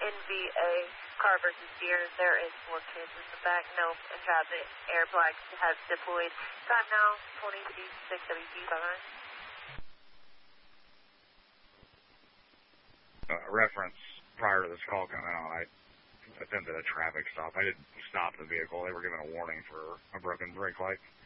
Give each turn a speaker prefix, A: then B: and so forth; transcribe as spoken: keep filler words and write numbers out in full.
A: N V A, car versus deer. There is four kids in the back. Nope. And traffic. Air flags has deployed. Time now, twenty-six W G five.
B: Uh, reference prior to this call coming on, I attempted a traffic stop. I didn't stop the vehicle. They were given a warning for a broken brake light.